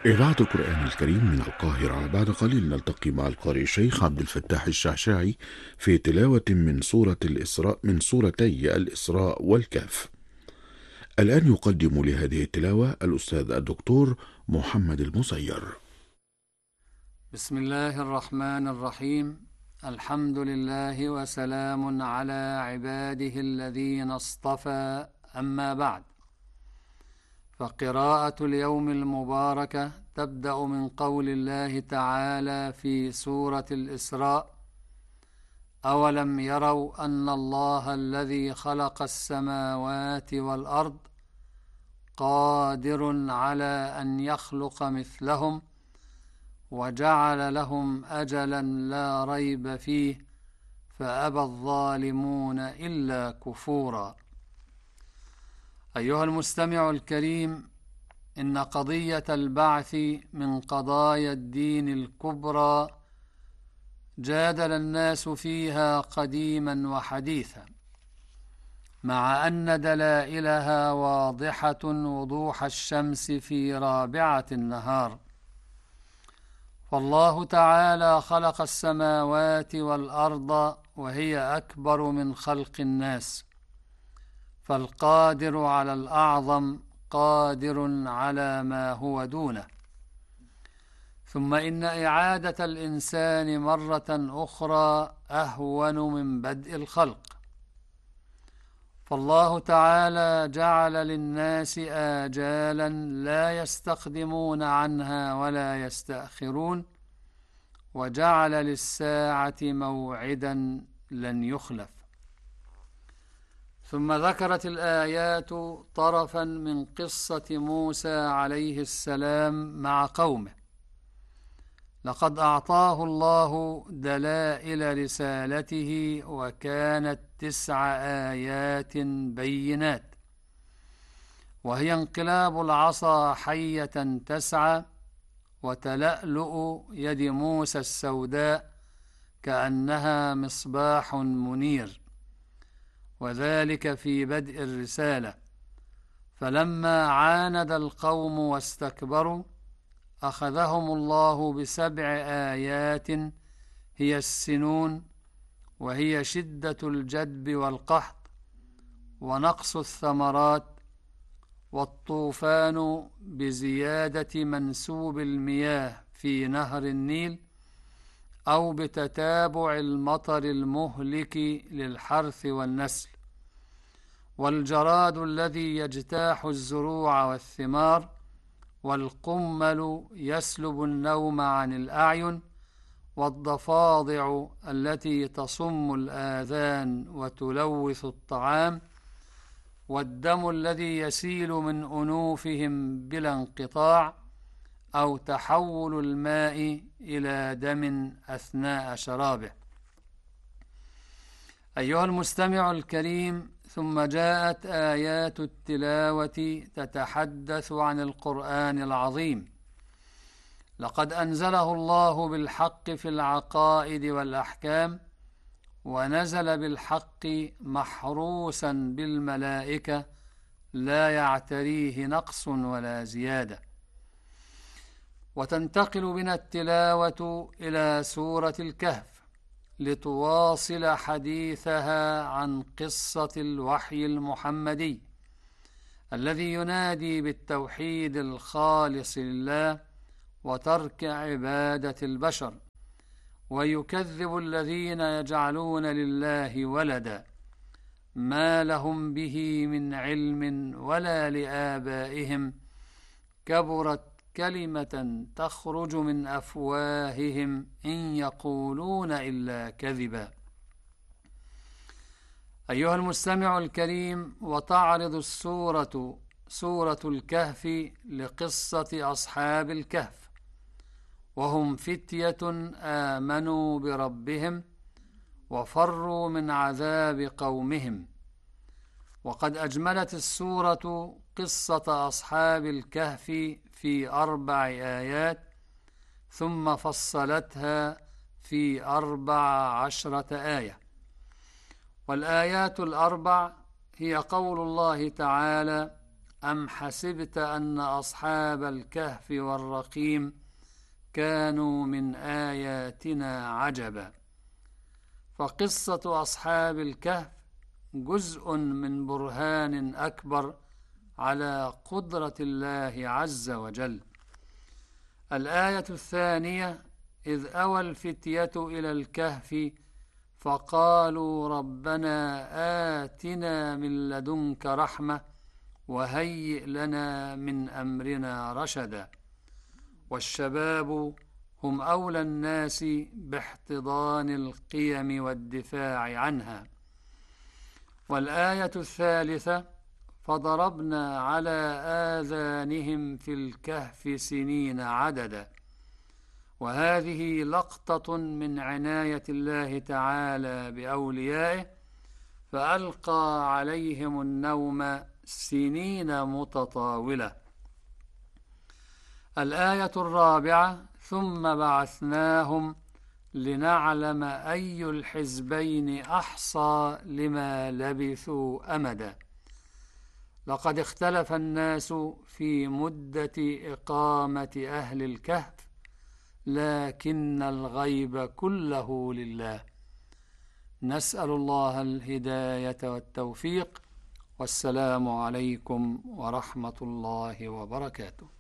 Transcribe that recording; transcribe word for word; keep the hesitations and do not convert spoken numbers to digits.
إذاعة القرآن الكريم من القاهرة. بعد قليل نلتقي مع القارئ الشيخ عبد الفتاح الشعشاعي في تلاوة من سورة الإسراء من سورتي الإسراء والكهف. الآن يقدم لهذه التلاوة الأستاذ الدكتور محمد المسير. بسم الله الرحمن الرحيم. الحمد لله وسلام على عباده الذين اصطفى، أما بعد، فقراءة اليوم المباركة تبدأ من قول الله تعالى في سورة الإسراء: أولم يروا أن الله الذي خلق السماوات والأرض قادر على أن يخلق مثلهم وجعل لهم أجلا لا ريب فيه فأبى الظالمون إلا كفورا. أيها المستمع الكريم، إن قضية البعث من قضايا الدين الكبرى جادل الناس فيها قديما وحديثا، مع أن دلائلها واضحة وضوح الشمس في رابعة النهار. فالله تعالى خلق السماوات والأرض وهي أكبر من خلق الناس، فالقادر على الأعظم قادر على ما هو دونه. ثم إن إعادة الإنسان مرة أخرى أهون من بدء الخلق، فالله تعالى جعل للناس آجالا لا يستقدمون عنها ولا يستأخرون، وجعل للساعة موعدا لن يخلف. ثم ذكرت الآيات طرفا من قصة موسى عليه السلام مع قومه. لقد أعطاه الله دلائل رسالته، وكانت تسع آيات بينات، وهي انقلاب العصا حية تسعى، وتلألؤ يد موسى السوداء كأنها مصباح منير، وذلك في بدء الرسالة. فلما عاند القوم واستكبروا أخذهم الله بسبع آيات هي السنون، وهي شدة الجدب والقحط ونقص الثمرات، والطوفان بزيادة منسوب المياه في نهر النيل، أو بتتابع المطر المهلك للحرث والنسل، والجراد الذي يجتاح الزروع والثمار، والقمل يسلب النوم عن الأعين، والضفادع التي تصم الآذان وتلوث الطعام، والدم الذي يسيل من أنوفهم بلا انقطاع، أو تحول الماء إلى دم أثناء شرابه. أيها المستمع الكريم، ثم جاءت آيات التلاوة تتحدث عن القرآن العظيم. لقد أنزله الله بالحق في العقائد والأحكام، ونزل بالحق محروسا بالملائكة لا يعتريه نقص ولا زيادة. وتنتقل بنا التلاوة إلى سورة الكهف لتواصل حديثها عن قصة الوحي المحمدي الذي ينادي بالتوحيد الخالص لله وترك عبادة البشر، ويكذب الذين يجعلون لله ولدا ما لهم به من علم ولا لآبائهم، كبرت كلمة تخرج من أفواههم إن يقولون إلا كذبا. أيها المستمع الكريم، وتعرض السورة سورة الكهف لقصة أصحاب الكهف، وهم فتية آمنوا بربهم وفروا من عذاب قومهم. وقد أجملت السورة قصة أصحاب الكهف في أربع آيات، ثم فصلتها في أربع عشرة آية. والآيات الأربع هي قول الله تعالى: أم حسبت أن أصحاب الكهف والرقيم كانوا من آياتنا عجبا. فقصة أصحاب الكهف جزء من برهان أكبر على قدرة الله عز وجل. الآية الثانية: إذ أوى الفتية إلى الكهف فقالوا ربنا آتنا من لدنك رحمة وهيئ لنا من أمرنا رشدا. والشباب هم أولى الناس باحتضان القيم والدفاع عنها. والآية الثالثة: فضربنا على آذانهم في الكهف سنين عددا. وهذه لقطة من عناية الله تعالى بأوليائه، فألقى عليهم النوم سنين متطاولة. الآية الرابعة: ثم بعثناهم لنعلم أي الحزبين أحصى لما لبثوا أمدا. لقد اختلف الناس في مدة إقامة أهل الكهف، لكن الغيب كله لله. نسأل الله الهداية والتوفيق، والسلام عليكم ورحمة الله وبركاته.